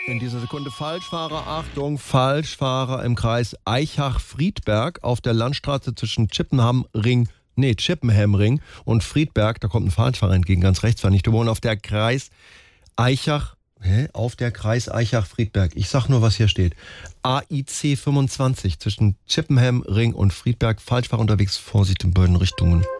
In dieser Sekunde Falschfahrer, Achtung, Falschfahrer im Kreis Eichach-Friedberg auf der Landstraße zwischen Chippenham-Ring und Friedberg. Da kommt ein Falschfahrer entgegen, ganz rechts war nicht. Wir wohnen auf der Kreis Eichach-Friedberg. Ich sag nur, was hier steht. AIC 25 zwischen Chippenham, Ring und Friedberg. Falschfahrer unterwegs, Vorsicht in beiden Richtungen.